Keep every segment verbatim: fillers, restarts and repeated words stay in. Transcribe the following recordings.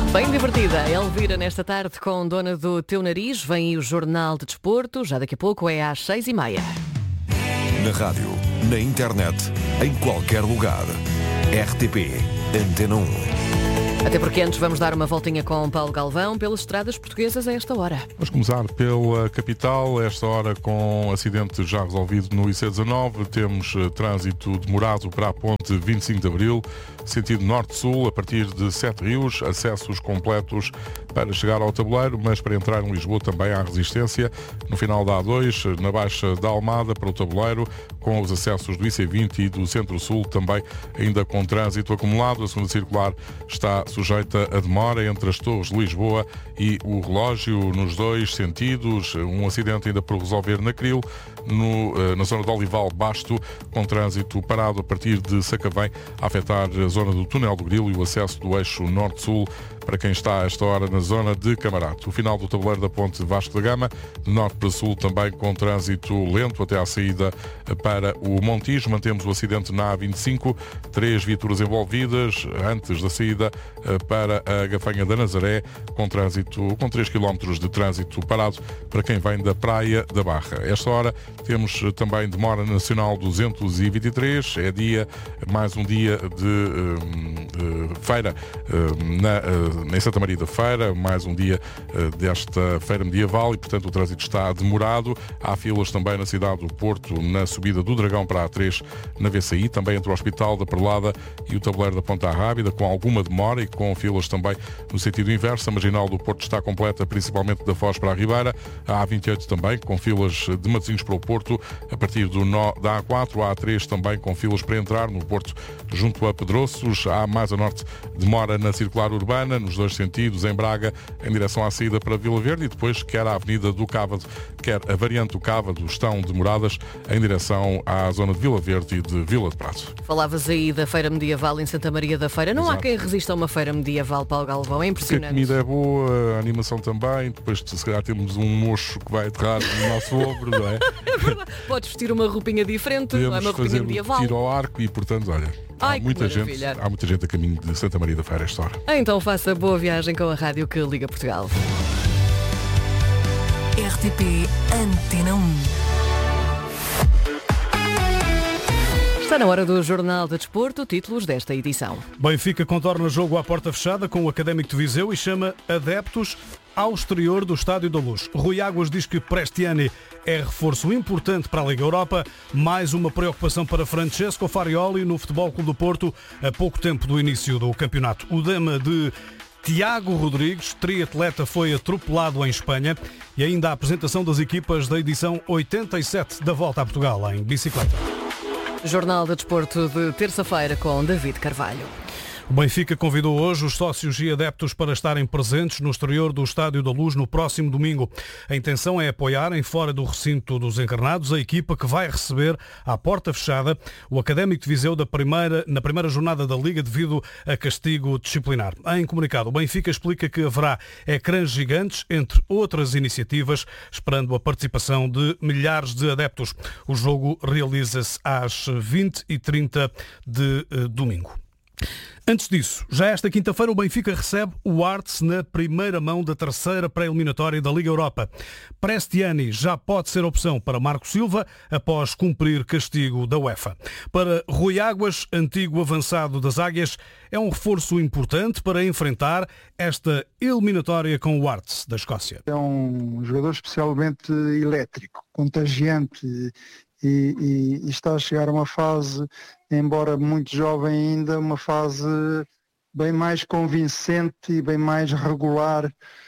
Bem divertida, Elvira, nesta tarde com Dona do Teu Nariz. Vem aí o Jornal de Desporto, já daqui a pouco é às seis e meia. Na rádio, na internet, em qualquer lugar. R T P Antena um. Até porque antes vamos dar uma voltinha com Paulo Galvão pelas estradas portuguesas a esta hora. Vamos começar pela capital, a esta hora com acidente já resolvido no I C dezanove. Temos uh, trânsito demorado para a ponte vinte e cinco de Abril, sentido norte-sul, a partir de Sete Rios, acessos completos para chegar ao tabuleiro, mas para entrar em Lisboa também há resistência. No final da A dois, na Baixa da Almada, para o tabuleiro, com os acessos do I C vinte e do Centro-Sul, também ainda com trânsito acumulado. A segunda circular está sujeita a demora entre as Torres de Lisboa e o Relógio, nos dois sentidos. Um acidente ainda por resolver na Cril, no, na zona de Olival Basto, com trânsito parado a partir de Sacavém, a afetar a zona do Túnel do Grilo e o acesso do eixo Norte-Sul para quem está a esta hora na zona de Camarate. O final do tabuleiro da ponte Vasco da Gama, de norte para sul, também com trânsito lento até à saída para o Montijo. Mantemos o acidente na A vinte e cinco, três viaturas envolvidas antes da saída para a Gafanha da Nazaré, com trânsito, com três quilómetros de trânsito parado para quem vem da Praia da Barra. A esta hora temos também demora nacional duzentos e vinte e três, é dia, mais um dia de uh, uh, feira uh, na, uh, em Santa Maria da Feira, mais um dia uh, desta feira medieval e, portanto, o trânsito está demorado. Há filas também na cidade do Porto, na subida do Dragão para a A três, na V C I, também entre o Hospital da Perlada e o tabuleiro da Ponta Rábida, com alguma demora e com filas também no sentido inverso. A Marginal do Porto está completa, principalmente da Foz para a Ribeira. A A vinte e oito também, com filas de Matosinhos para o Porto, a partir do nó, da A quatro. A A três também com filas para entrar no Porto junto a Pedroços. Há mais a norte demora na circular urbana, nos dois sentidos, em Braga, em direção à saída para Vila Verde, e depois quer a Avenida do Cávado, quer a variante do Cávado, estão demoradas em direção à zona de Vila Verde e de Vila de Prato. Falavas aí da Feira Medieval em Santa Maria da Feira. Não Exato. Há quem resista a uma Feira Medieval, Paulo Galvão, é A impressionante. comida é boa, a animação também, depois se calhar temos um mocho que vai aterrar no nosso ombro, não é? É verdade. Podes vestir uma roupinha diferente, não é Podemos uma roupinha fazer medieval. um tiro ao arco e, portanto, olha, Ai, há que muita gente, maravilha. há muita gente a caminho de Santa Maria da Feira a esta hora. Então faça boa viagem com a rádio que liga Portugal. R T P Antena um. Está na hora do Jornal de Desporto, títulos desta edição. Benfica contorna jogo à porta fechada com o Académico de Viseu e chama adeptos ao exterior do Estádio da Luz. Rui Águas diz que Prestiani é reforço importante para a Liga Europa, mais uma preocupação para Francesco Farioli no Futebol Clube do Porto a pouco tempo do início do campeonato. O dema de Tiago Rodrigues, triatleta, foi atropelado em Espanha, e ainda a apresentação das equipas da edição oitenta e sete da Volta a Portugal em bicicleta. Jornal de Desporto de terça-feira com David Carvalho. O Benfica convidou hoje os sócios e adeptos para estarem presentes no exterior do Estádio da Luz no próximo domingo. A intenção é apoiarem fora do recinto dos Encarnados a equipa que vai receber à porta fechada o Académico de Viseu da primeira, na primeira jornada da Liga devido a castigo disciplinar. Em comunicado, o Benfica explica que haverá ecrãs gigantes, entre outras iniciativas, esperando a participação de milhares de adeptos. O jogo realiza-se às vinte e trinta de uh, domingo. Antes disso, já esta quinta-feira o Benfica recebe o Arts na primeira mão da terceira pré-eliminatória da Liga Europa. Prestiani já pode ser opção para Marco Silva após cumprir castigo da UEFA. Para Rui Águas, antigo avançado das Águias, é um reforço importante para enfrentar esta eliminatória com o Arts da Escócia. É um jogador especialmente elétrico, contagiante e, e, e está a chegar a uma fase, embora muito jovem ainda, uma fase bem mais convincente e bem mais regular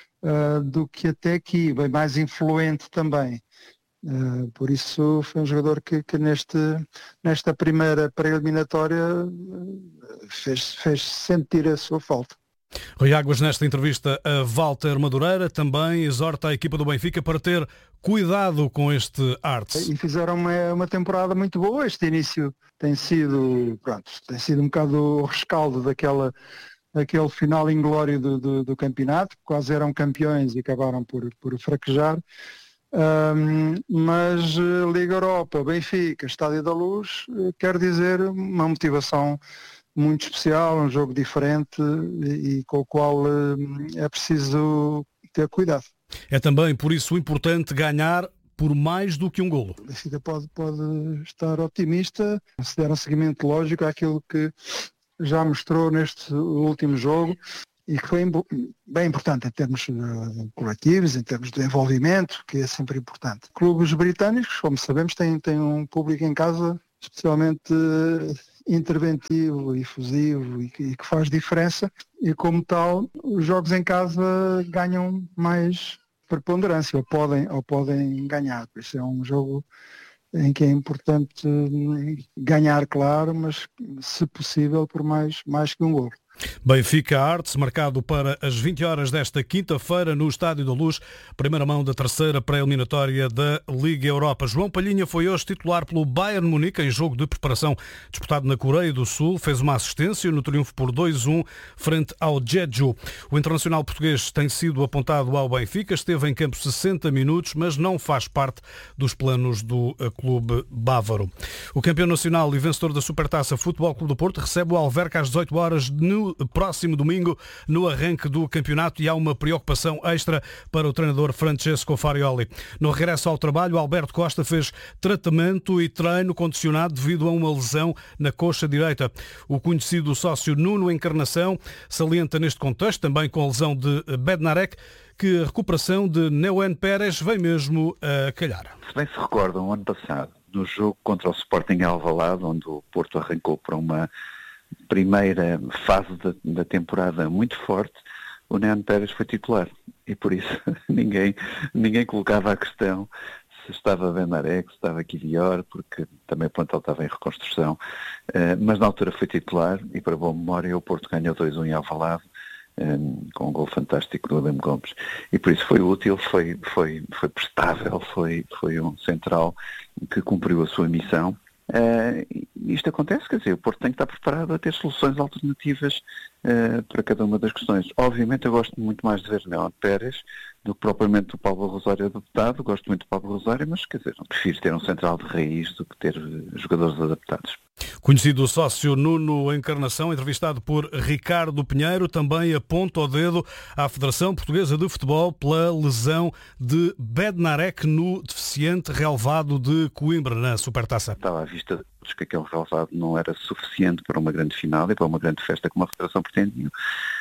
uh, do que até aqui, bem mais influente também. Uh, por isso foi um jogador que, que neste, nesta primeira pré-eliminatória uh, fez, fez sentir a sua falta. Rui Águas, nesta entrevista a Walter Madureira, também exorta a equipa do Benfica para ter cuidado com este Arts. E fizeram uma, uma temporada muito boa. Este início tem sido, pronto, tem sido um bocado o rescaldo daquela, daquele final inglório do, do, do campeonato. Quase eram campeões e acabaram por, por fraquejar. Um, mas Liga Europa, Benfica, Estádio da Luz, quer dizer uma motivação muito especial, um jogo diferente e, e com o qual é preciso ter cuidado. É também por isso importante ganhar por mais do que um golo. A Benfica pode, pode estar otimista, se der um seguimento lógico àquilo que já mostrou neste último jogo e que foi bem importante em termos coletivos, em termos de envolvimento, que é sempre importante. Clubes britânicos, como sabemos, têm, têm um público em casa especialmente interventivo, efusivo e que, e que faz diferença, e como tal, os jogos em casa ganham mais preponderância, ou podem, ou podem ganhar. Por isso é um jogo em que é importante ganhar, claro, mas se possível por mais, mais que um golo. Benfica Arts, marcado para as vinte horas desta quinta-feira no Estádio da Luz, primeira mão da terceira pré-eliminatória da Liga Europa. João Palhinha foi hoje titular pelo Bayern Munique em jogo de preparação disputado na Coreia do Sul. Fez uma assistência no triunfo por dois a um frente ao Jeju. O internacional português tem sido apontado ao Benfica, esteve em campo sessenta minutos, mas não faz parte dos planos do clube bávaro. O campeão nacional e vencedor da Supertaça Futebol Clube do Porto recebe o Alverca às dezoito horas no próximo domingo, no arranque do campeonato, e há uma preocupação extra para o treinador Francesco Farioli. No regresso ao trabalho, Alberto Costa fez tratamento e treino condicionado devido a uma lesão na coxa direita. O conhecido sócio Nuno Encarnação salienta neste contexto, também com a lesão de Bednarek, que a recuperação de Neuen Pérez vem mesmo a calhar. Se bem se recordam, ano passado, no jogo contra o Sporting Alvalade, onde o Porto arrancou para uma primeira fase da, da temporada muito forte, o Neuen Pérez foi titular e por isso ninguém, ninguém colocava a questão se estava Benarek, se estava Kivior, porque também o plantel estava em reconstrução, uh, mas na altura foi titular e para boa memória o Porto ganhou dois a um em Alvalade, um, com um gol fantástico do Adem Gomes, e por isso foi útil, foi, foi, foi prestável, foi, foi um central que cumpriu a sua missão. Uh, isto acontece, quer dizer, o Porto tem que estar preparado a ter soluções alternativas uh, para cada uma das questões. Obviamente eu gosto muito mais de ver Neuen Pérez do que propriamente o Pablo Rosário adaptado, gosto muito do Pablo Rosário, mas quer dizer, prefiro ter um central de raiz do que ter jogadores adaptados. Conhecido sócio Nuno Encarnação, entrevistado por Ricardo Pinheiro, também aponta o dedo à Federação Portuguesa de Futebol pela lesão de Bednarek no deficiente relevado de Coimbra na Supertaça. Estava à vista de todos que aquele relevado não era suficiente para uma grande final e para uma grande festa como a Federação pretendia.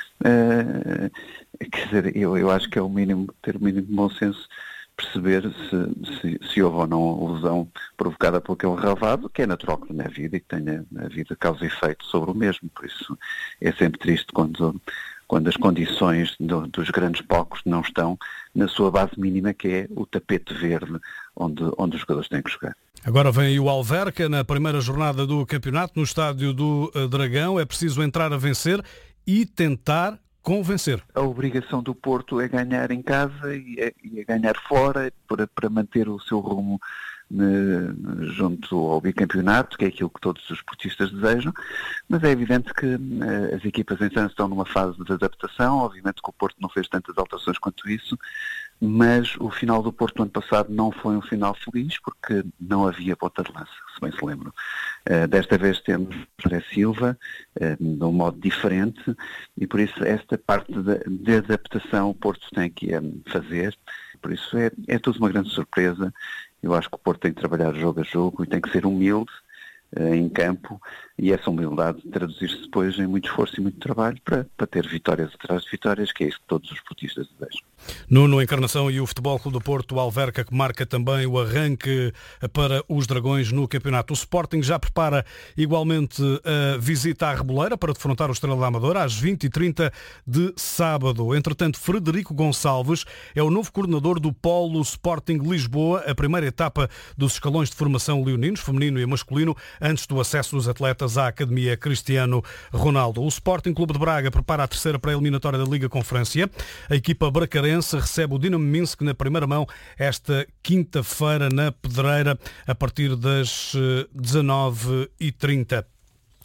Uh, quer dizer, eu, eu acho que é o mínimo, ter o mínimo de bom senso, perceber se, se, se houve ou não lesão provocada por aquele relevado, que é natural que tenha vida e que tenha a vida causa e efeito sobre o mesmo. Por isso é sempre triste quando, quando as condições do, dos grandes palcos não estão na sua base mínima, que é o tapete verde onde, onde os jogadores têm que jogar. Agora vem o Alverca na primeira jornada do campeonato no estádio do Dragão. É preciso entrar a vencer e tentar convencer. A obrigação do Porto é ganhar em casa e é, e é ganhar fora para, para manter o seu rumo ne, junto ao bicampeonato, que é aquilo que todos os portistas desejam, mas é evidente que uh, as equipas em Santos estão numa fase de adaptação. Obviamente que o Porto não fez tantas alterações quanto isso, mas o final do Porto no ano passado não foi um final feliz porque não havia ponta de lança, se bem se lembram. Uh, desta vez temos André Silva, uh, de um modo diferente, e por isso esta parte de, de adaptação o Porto tem que um, fazer. Por isso é, é tudo uma grande surpresa. Eu acho que o Porto tem que trabalhar jogo a jogo e tem que ser humilde uh, em campo, e essa humildade traduzir-se depois em muito esforço e muito trabalho para, para ter vitórias atrás de vitórias, que é isso que todos os portistas desejam. Nuno Encarnação e o Futebol Clube do Porto, o Alverca, que marca também o arranque para os Dragões no campeonato. O Sporting já prepara igualmente a visita à Reboleira para defrontar o Estrela da Amadora às vinte e trinta de sábado. Entretanto, Frederico Gonçalves é o novo coordenador do Polo Sporting Lisboa, a primeira etapa dos escalões de formação leoninos, feminino e masculino, antes do acesso dos atletas à Academia Cristiano Ronaldo. O Sporting Clube de Braga prepara a terceira pré-eliminatória da Liga Conferência. A equipa bracarense recebe o Dinamo Minsk na primeira mão esta quinta-feira na Pedreira a partir das dezanove e trinta.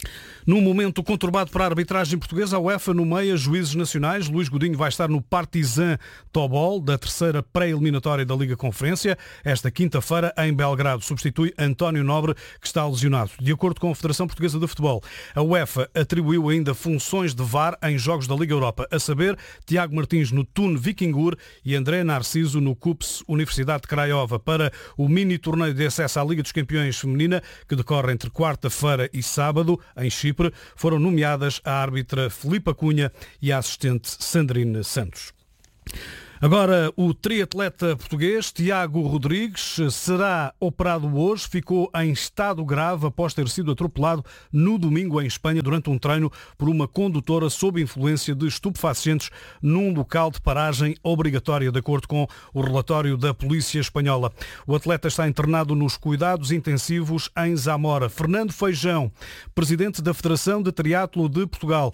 Num momento conturbado para a arbitragem portuguesa, a UEFA nomeia juízes nacionais. Luís Godinho vai estar no Partizan Tobol, da terceira pré-eliminatória da Liga Conferência, esta quinta-feira em Belgrado. Substitui António Nobre, que está lesionado. De acordo com a Federação Portuguesa de Futebol, a UEFA atribuiu ainda funções de V A R em jogos da Liga Europa, a saber, Tiago Martins no Thun Vikingur e André Narciso no C U P S Universidade de Craiova, para o mini-torneio de acesso à Liga dos Campeões Feminina, que decorre entre quarta-feira e sábado, em Chipre. Foram nomeadas a árbitra Filipa Cunha e a assistente Sandrine Santos. Agora, o triatleta português Tiago Rodrigues será operado hoje. Ficou em estado grave após ter sido atropelado no domingo em Espanha durante um treino por uma condutora sob influência de estupefacientes num local de paragem obrigatória, de acordo com o relatório da Polícia Espanhola. O atleta está internado nos cuidados intensivos em Zamora. Fernando Feijão, presidente da Federação de Triatlo de Portugal,